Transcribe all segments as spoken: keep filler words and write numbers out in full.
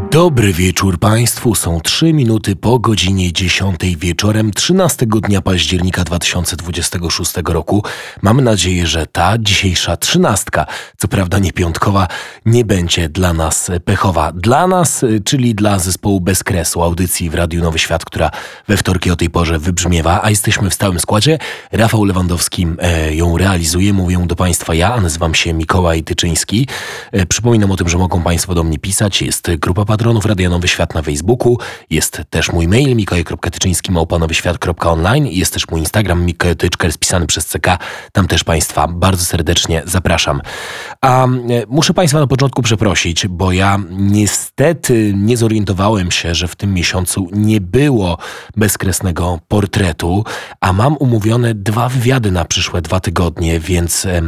Dobry wieczór Państwu, są trzy minuty po godzinie dziesiątej wieczorem trzynastego dnia października dwa tysiące dwudziestego szóstego roku. Mam nadzieję, że ta dzisiejsza trzynastka, co prawda nie piątkowa, nie będzie dla nas pechowa. Dla nas, czyli dla zespołu Bez Kresu, audycji w Radiu Nowy Świat, która we wtorki o tej porze wybrzmiewa, a jesteśmy w stałym składzie. Rafał Lewandowski e, ją realizuje, mówię do Państwa ja, a nazywam się Mikołaj Tyczyński. E, przypominam o tym, że mogą Państwo do mnie pisać, jest grupa patronów Radia Nowy Świat na Facebooku, jest też mój mail mikołaj kropka tyczyński małpa nowy świat kropka online, jest też mój Instagram Mikołaj Tyczker spisany przez C K, tam też Państwa bardzo serdecznie zapraszam. A e, muszę Państwa na początku przeprosić, bo ja niestety nie zorientowałem się, że w tym miesiącu nie było bezkresnego portretu, a mam umówione dwa wywiady na przyszłe dwa tygodnie, więc e,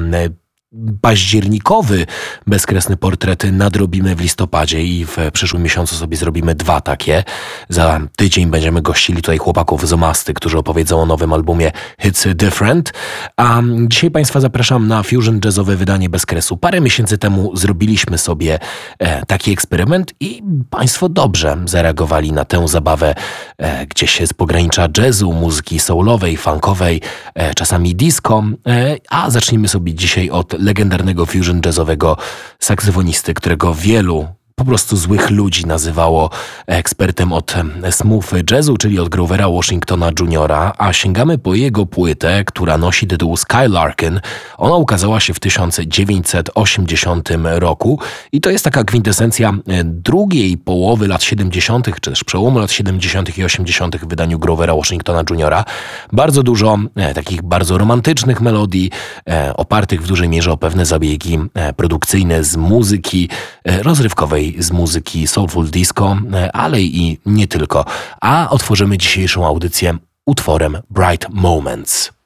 październikowy bezkresny portret nadrobimy w listopadzie i w przyszłym miesiącu sobie zrobimy dwa takie. Za tydzień będziemy gościli tutaj chłopaków z Omasty, którzy opowiedzą o nowym albumie It's Different. A dzisiaj Państwa zapraszam na fusion jazzowe wydanie Bezkresu. Parę miesięcy temu zrobiliśmy sobie e, taki eksperyment i Państwo dobrze zareagowali na tę zabawę e, gdzieś z pogranicza jazzu, muzyki soulowej, funkowej, e, czasami disco. E, a zacznijmy sobie dzisiaj od legendarnego fusion jazzowego saksofonisty, którego wielu po prostu złych ludzi nazywało ekspertem od smooth jazzu, czyli od Groovera Washingtona juniora, a sięgamy po jego płytę, która nosi tytuł Skylarkin. Ona ukazała się w tysiąc dziewięćset osiemdziesiątym roku i to jest taka kwintesencja drugiej połowy lat siedemdziesiątych, czy też przełomu lat siedemdziesiątych i osiemdziesiątych w wydaniu Groovera Washingtona juniora. Bardzo dużo e, takich bardzo romantycznych melodii, e, opartych w dużej mierze o pewne zabiegi e, produkcyjne z muzyki e, rozrywkowej, z muzyki soulful disco, ale i nie tylko. A otworzymy dzisiejszą audycję utworem Bright Moments.